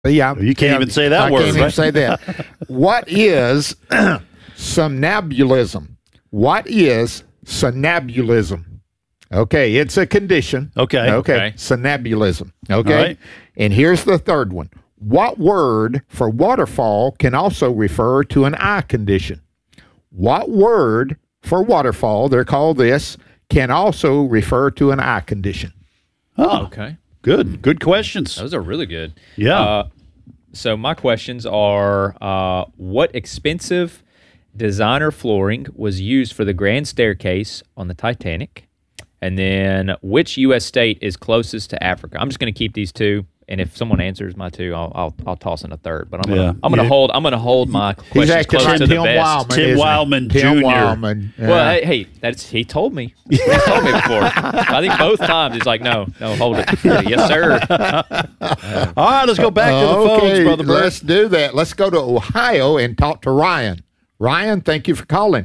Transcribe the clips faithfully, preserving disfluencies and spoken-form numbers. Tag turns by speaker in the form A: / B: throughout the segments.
A: Yeah,
B: you can't
A: yeah,
B: even say that
A: I
B: word.
A: I can't
B: right?
A: even say that. What is somnambulism? What is somnambulism? Okay, it's a condition.
B: Okay.
A: Okay.
C: Okay.
A: Somnambulism. Okay.
B: All right.
A: And here's the third one. What word for waterfall can also refer to an eye condition? What word for waterfall, they're called this, can also refer to an eye condition?
B: Oh,
C: Okay.
B: good. Good questions.
C: Those are really good.
B: Yeah.
C: Uh, so my questions are, uh, what expensive designer flooring was used for the grand staircase on the Titanic? And then which U S state is closest to Africa? I'm just going to keep these two. And if someone answers my two, I'll I'll, I'll toss in a third. But I'm gonna
B: Yeah.
C: I'm gonna
B: Yeah.
C: hold I'm gonna hold my
A: He's
C: questions
A: acting
C: close
A: like
C: to the
A: Tim
C: vest.
A: Wildman.
B: Tim
A: isn't he?
B: Wildman
A: Tim
B: Junior
A: Wildman.
C: Well,
A: Yeah.
C: hey, hey, that's he told me. He told me before. I think both times he's like, no, no, hold it. Yes, sir.
B: All right, let's go back to the
A: okay,
B: phones, Brother Brett.
A: let's do that. Let's go to Ohio and talk to Ryan. Ryan, thank you for calling.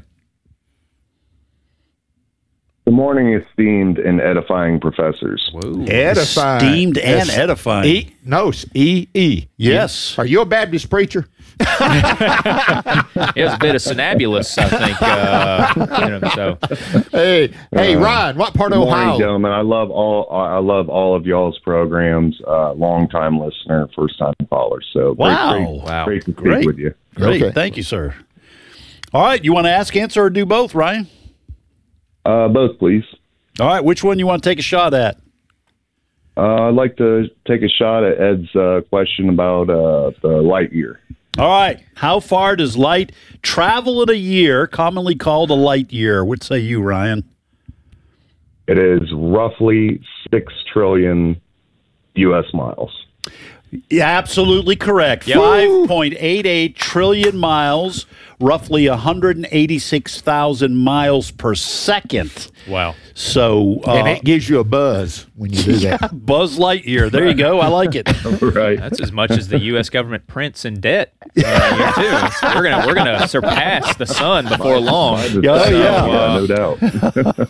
D: Good morning, esteemed and edifying professors.
A: Edifying.
B: Esteemed and
A: Yes.
B: edifying.
A: E, no, E E.
B: Yes.
A: Are you a Baptist preacher?
C: It was a bit of synabulous, I think. Uh, you know, so
A: Hey, hey,
D: Uh,
A: Ryan, what part
D: Good
A: of
D: morning,
A: Ohio?
D: gentlemen. I love all I love all of y'all's programs. Uh, long time listener, first time caller. So great,
B: Wow.
D: great,
C: Wow.
D: great to speak
B: Great.
D: with you.
B: Great.
A: Okay.
B: Thank you, sir. All right, you want to ask, answer, or do both, Ryan?
D: Uh, both, please.
B: All right, which one you want to take a shot at?
D: Uh, I'd like to take a shot at Ed's uh, question about uh, the light year.
B: All right, how far does light travel in a year, commonly called a light year? What say you, Ryan?
D: It is roughly six trillion U S miles.
B: Yeah, absolutely correct.
C: Yep.
B: five point eight eight trillion miles, roughly one hundred eighty-six thousand miles per second.
C: wow.
B: So, uh,
A: And it gives you a buzz when you do that.
B: Buzz Lightyear. There you go. I like it.
D: Right.
C: That's as much as the U S government prints in debt. Uh, here too. We're gonna we're gonna surpass the sun before long.
B: Oh, yeah.
D: yeah, no doubt.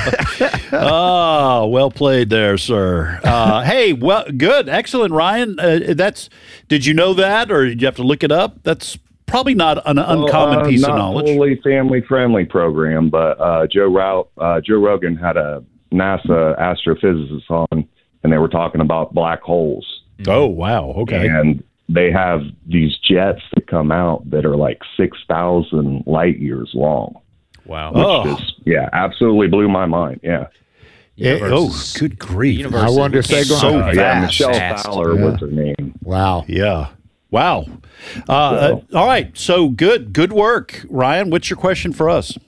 B: Oh, well played there, sir. Uh, hey, well, good, excellent, Ryan. Uh, that's. Did you know that, or did you have to look it up? That's probably not an uncommon
D: Well, uh,
B: piece
D: not
B: of knowledge.
D: Totally family friendly program, but uh, Joe Rout, uh, Joe Rogan had a NASA astrophysicist on, and they were talking about black holes.
B: Oh, wow. Okay.
D: And they have these jets that come out that are like six thousand light years long.
C: Wow.
B: Oh.
D: Just, yeah, absolutely blew my mind. Yeah.
B: Yeah, oh,
C: Universe-
B: good grief.
C: universe
A: I
C: is-
A: wonder if
C: we
A: they're
C: can't-
A: gonna-
B: So
D: Uh, yeah,
B: vast.
D: Michelle
C: Vast.
D: Fowler
A: Yeah.
D: was her name.
A: Wow.
B: Yeah. Wow. Uh, uh, all right. So good. Good work, Ryan. What's your question for us?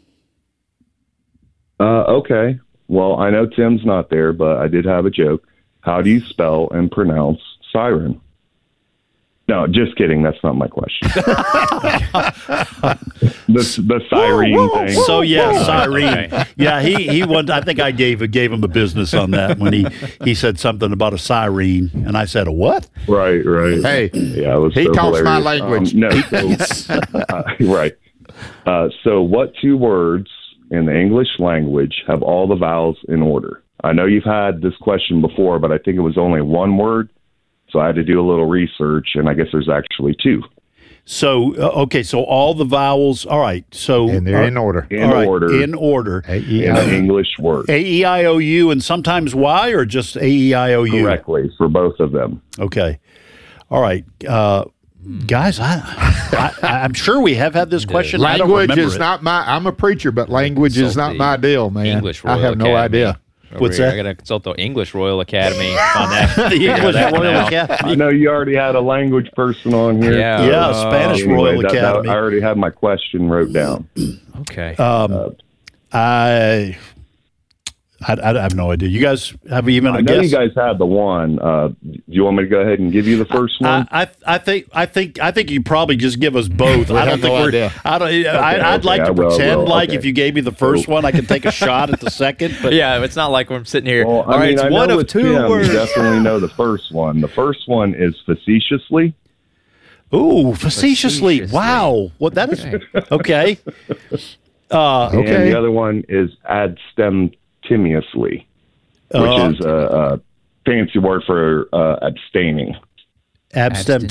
D: Uh, okay. Well, I know Tim's not there, but I did have a joke. How do you spell and pronounce siren? No, just kidding. That's not my question. the the siren thing.
B: So yeah,
C: whoa.
B: Cyrene.
C: Okay.
B: Yeah, he he went. I think I gave gave him a business on that when he he said something about a siren, and I said a what?
D: Right, right.
A: Hey,
D: yeah, it was
A: he
D: so
A: talks my
D: hilarious.
A: language.
D: Um, no, so, uh, right. Uh, so, what two words in the English language have all the vowels in order? I know you've had this question before, but I think it was only one word. So I had to do a little research, and I guess there's actually two.
B: So uh, okay, so all the vowels. All right. So
A: And they're
B: uh,
A: in order.
D: In
B: all right,
D: order.
B: In order.
D: In an English word.
B: A E I O U and sometimes Y, or just A E I O U.
D: Correctly for both of them.
B: Okay. All right. Uh, guys, I, I I'm sure we have had this question. I don't
A: Language
B: remember
A: is
B: it.
A: not my. I'm a preacher, but language is
C: Consult
A: not
C: the
A: my deal, man.
C: English
A: I
C: Royal
A: have no
C: Academy.
A: idea.
C: Over
B: What's
C: here.
B: that?
C: I got to consult the English Royal Academy on that.
B: the
C: Figure
B: English
C: that one
B: Royal
C: out.
B: Academy.
D: I know you already had a language person on here.
C: Yeah.
B: Yeah,
C: Uh,
B: Spanish
D: Anyway,
B: Royal
D: that- that-
B: Academy.
D: I already had my question wrote down.
C: Okay.
B: Um, I, I, I have no idea. You guys have even
D: I
B: a
D: know
B: guess?
D: you guys had the one. Uh, do you want me to go ahead and give you the first one?
B: I, I, I think, I think, I think you probably just give us both.
A: We
B: I don't
A: have
B: think
A: no
B: we're.
A: idea.
B: I don't. I, I'd
D: okay,
B: like
D: I
B: to
D: will,
B: pretend
D: will,
B: like
D: okay.
B: if you gave me the first one, I can take a shot at the second. But
C: yeah, it's not like I'm sitting here.
D: well,
C: All
D: I
C: right,
D: mean,
C: it's
D: I
C: one
D: know
C: of
D: with
C: two
D: Tim,
C: words.
D: You definitely know the first one. The first one is facetiously.
B: ooh, facetiously.
C: Facetiously.
B: Wow. What that is? Okay. Uh,
D: And
A: Okay.
D: the other one is abstemiously, which
B: Uh,
D: is a, a fancy word for uh, abstaining.
B: Abstem